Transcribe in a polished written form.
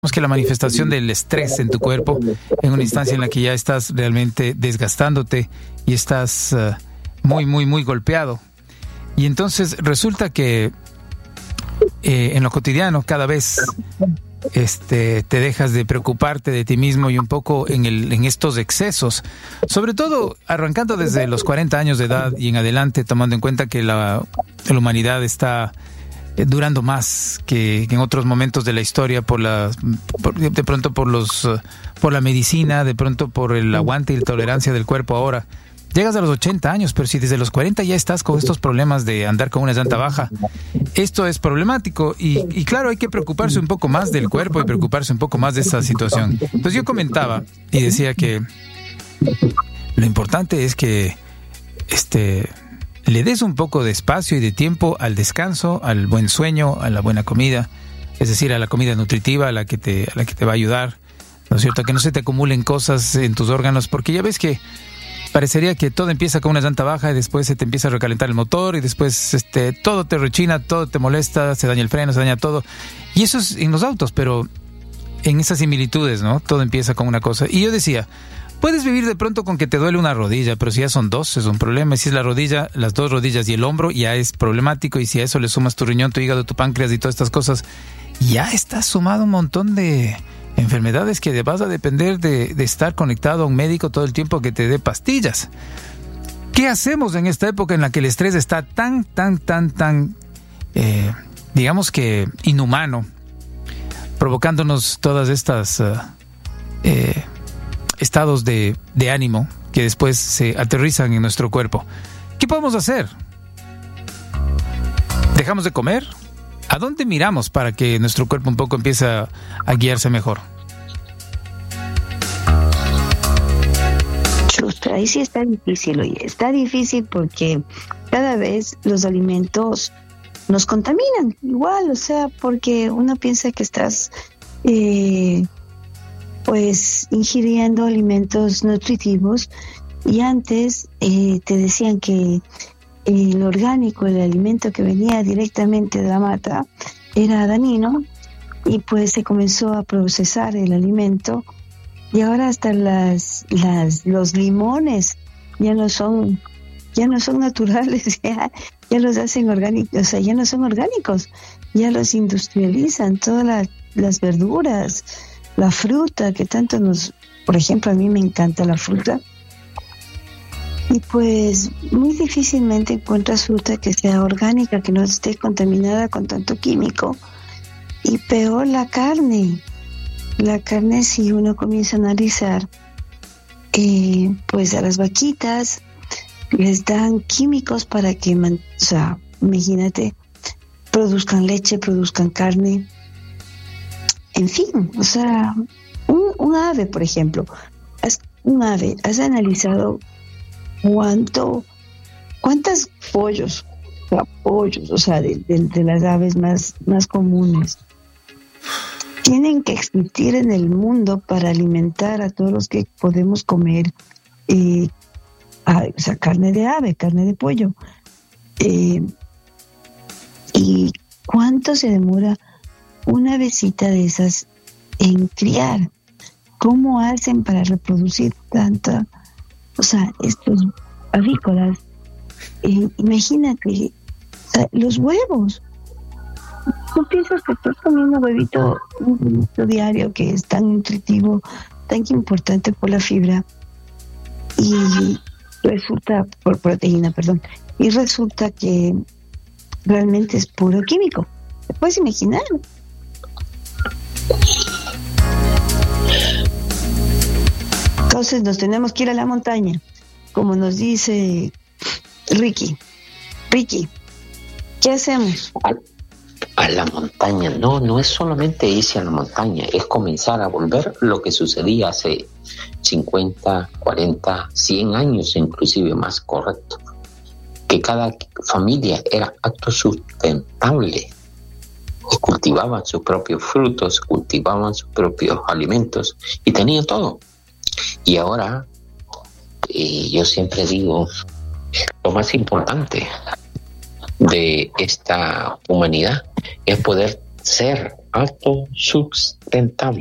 que la manifestación del estrés en tu cuerpo, en una instancia en la que ya estás realmente desgastándote y estás muy golpeado. Y entonces resulta que en lo cotidiano cada vez te dejas de preocuparte de ti mismo y un poco en estos excesos, sobre todo arrancando desde los 40 años de edad y en adelante, tomando en cuenta que la humanidad está durando más que en otros momentos de la historia de pronto por la medicina, de pronto por el aguante y la tolerancia del cuerpo. Ahora llegas a los 80 años, pero si desde los 40 ya estás con estos problemas de andar con una llanta baja, esto es problemático y claro, hay que preocuparse un poco más del cuerpo y preocuparse un poco más de esa situación. Entonces yo comentaba y decía que lo importante es que le des un poco de espacio y de tiempo al descanso, al buen sueño, a la buena comida, es decir, a la comida nutritiva, a la que te va a ayudar, ¿no es cierto? Que no se te acumulen cosas en tus órganos, porque ya ves que parecería que todo empieza con una llanta baja y después se te empieza a recalentar el motor y después todo te rechina, todo te molesta, se daña el freno, se daña todo. Y eso es en los autos, pero en esas similitudes, ¿no? Todo empieza con una cosa. Y yo decía, puedes vivir de pronto con que te duele una rodilla, pero si ya son dos, es un problema. Y si es la rodilla, las dos rodillas y el hombro, ya es problemático. Y si a eso le sumas tu riñón, tu hígado, tu páncreas y todas estas cosas, ya estás sumado un montón de enfermedades que vas a depender de estar conectado a un médico todo el tiempo que te dé pastillas. ¿Qué hacemos en esta época en la que el estrés está tan, digamos que inhumano, provocándonos todas estas estados de ánimo que después se aterrizan en nuestro cuerpo? ¿Qué podemos hacer? ¿Dejamos de comer? ¿A dónde miramos para que nuestro cuerpo un poco empiece a guiarse mejor? Ahí sí está difícil, oye. Está difícil porque cada vez los alimentos nos contaminan. Igual, o sea, porque uno piensa que estás ingiriendo alimentos nutritivos y antes te decían que el orgánico, el alimento que venía directamente de la mata era dañino y pues se comenzó a procesar el alimento y ahora hasta los limones ya no son naturales, ya los hacen orgánicos, o sea, ya no son orgánicos, ya los industrializan, todas las verduras, la fruta que tanto por ejemplo, a mí me encanta la fruta. Y pues muy difícilmente encuentras fruta que sea orgánica, que no esté contaminada con tanto químico. Y peor la carne. La carne, si uno comienza a analizar, pues a las vaquitas les dan químicos para que, imagínate, produzcan leche, produzcan carne. En fin, o sea, un ave, por ejemplo. ¿Has analizado cuántos pollos, o sea, de las aves más comunes tienen que existir en el mundo para alimentar a todos los que podemos comer carne de ave, carne de pollo? ¿Y cuánto se demora una avecita de esas en criar? ¿Cómo hacen para reproducir tanta? O sea, estos avícolas, imagínate, los huevos. ¿Tú piensas que estás comiendo huevito diario que es tan nutritivo, tan importante por la fibra y resulta, por proteína, perdón, y resulta que realmente es puro químico? ¿Te puedes imaginar? Entonces nos tenemos que ir a la montaña, como nos dice Ricky, ¿qué hacemos? A la montaña, no es solamente irse a la montaña, es comenzar a volver lo que sucedía hace 50, 40, 100 años, inclusive más correcto, que cada familia era autosustentable y cultivaban sus propios frutos, cultivaban sus propios alimentos y tenían todo. Y ahora, yo siempre digo, lo más importante de esta humanidad es poder ser autosustentable.